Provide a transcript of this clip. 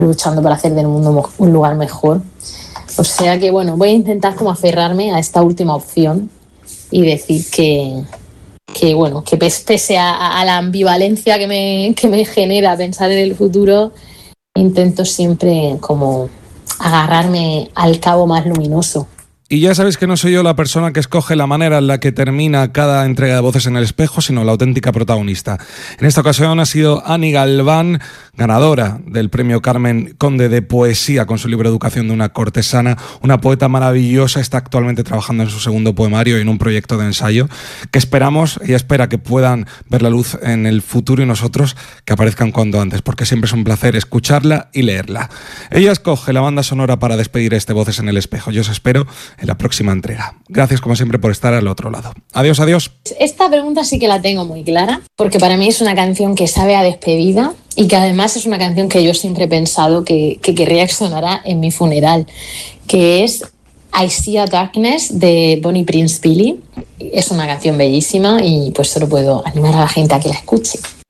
luchando para hacer del mundo un lugar mejor. O sea que, bueno, voy a intentar como aferrarme a esta última opción y decir que bueno, que pese a la ambivalencia que me genera pensar en el futuro, intento siempre como agarrarme al cabo más luminoso. Y ya sabéis que no soy yo la persona que escoge la manera en la que termina cada entrega de Voces en el Espejo, sino la auténtica protagonista. En esta ocasión ha sido Ani Galván, ganadora del premio Carmen Conde de Poesía con su libro Educación de una cortesana, una poeta maravillosa. Está actualmente trabajando en su segundo poemario y en un proyecto de ensayo que esperamos, ella espera que puedan ver la luz en el futuro y nosotros que aparezcan cuanto antes, porque siempre es un placer escucharla y leerla. Ella escoge la banda sonora para despedir este Voces en el Espejo. Yo os espero en la próxima entrega. Gracias como siempre por estar al otro lado. Adiós, adiós. Esta pregunta sí que la tengo muy clara, porque para mí es una canción que sabe a despedida y que además es una canción que yo siempre he pensado que querría que sonara en mi funeral, que es I See a Darkness de Bonnie Prince Billy. Es una canción bellísima y pues solo puedo animar a la gente a que la escuche.